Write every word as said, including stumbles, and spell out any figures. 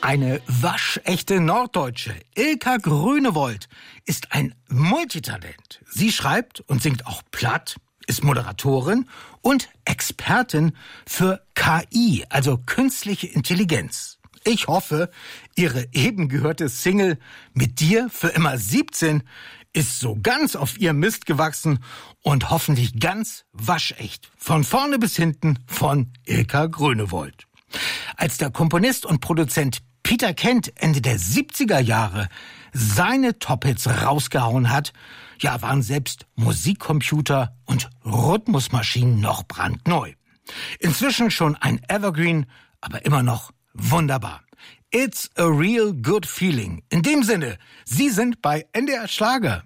Eine waschechte Norddeutsche, Ilka Grünewold, ist ein Multitalent. Sie schreibt und singt auch platt, ist Moderatorin und Expertin für K I, also künstliche Intelligenz. Ich hoffe, ihre eben gehörte Single Mit dir für immer siebzehn ist so ganz auf ihr Mist gewachsen und hoffentlich ganz waschecht. Von vorne bis hinten von Ilka Grünewold. Als der Komponist und Produzent Peter Kent Ende der siebziger Jahre seine Top-Hits rausgehauen hat, ja, waren selbst Musikcomputer und Rhythmusmaschinen noch brandneu. Inzwischen schon ein Evergreen, aber immer noch wunderbar. It's a real good feeling. In dem Sinne, Sie sind bei N D R Schlager.